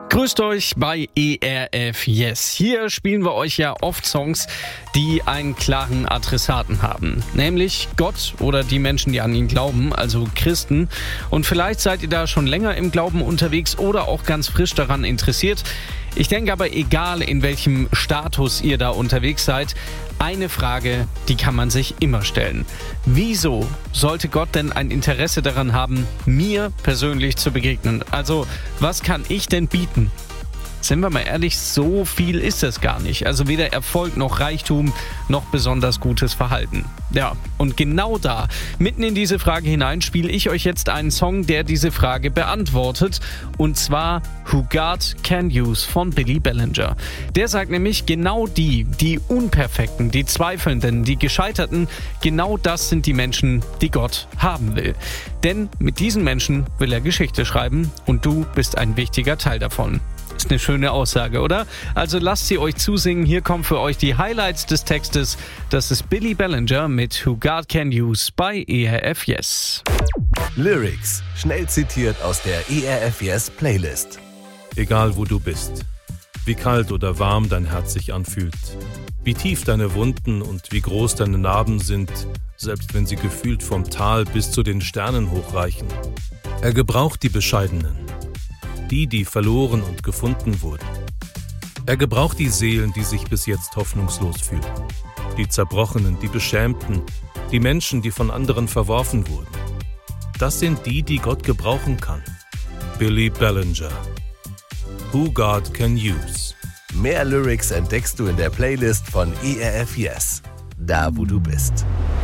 Grüßt euch bei ERF Yes. Hier spielen wir euch ja oft Songs, die einen klaren Adressaten haben. Nämlich Gott oder die Menschen, die an ihn glauben, also Christen. Und vielleicht seid ihr da schon länger im Glauben unterwegs oder auch ganz frisch daran interessiert. Ich denke aber, egal in welchem Status ihr da unterwegs seid, eine Frage, die kann man sich immer stellen. Wieso sollte Gott denn ein Interesse daran haben, mir persönlich zu begegnen? Also, was kann ich denn bieten? Sind wir mal ehrlich, so viel ist es gar nicht. Also weder Erfolg noch Reichtum noch besonders gutes Verhalten. Ja, und genau da, mitten in diese Frage hinein, spiele ich euch jetzt einen Song, der diese Frage beantwortet. Und zwar Who God Can Use von Billy Bellinger. Der sagt nämlich, genau die Unperfekten, die Zweifelnden, die Gescheiterten, genau das sind die Menschen, die Gott haben will. Denn mit diesen Menschen will er Geschichte schreiben und du bist ein wichtiger Teil davon. Ist eine schöne Aussage, oder? Also lasst sie euch zusingen. Hier kommen für euch die Highlights des Textes. Das ist Billy Bellinger mit Who God Can Use bei ERF Yes. Lyrics, schnell zitiert aus der ERF Yes Playlist. Egal wo du bist, wie kalt oder warm dein Herz sich anfühlt, wie tief deine Wunden und wie groß deine Narben sind, selbst wenn sie gefühlt vom Tal bis zu den Sternen hochreichen. Er gebraucht die Bescheidenen, die verloren und gefunden wurden. Er gebraucht die Seelen, die sich bis jetzt hoffnungslos fühlen, die Zerbrochenen, die Beschämten, die Menschen, die von anderen verworfen wurden. Das sind die Gott gebrauchen kann. Billy Bellinger. Who God Can Use. Mehr Lyrics entdeckst du in der Playlist von ERF Yes. Da, wo du bist.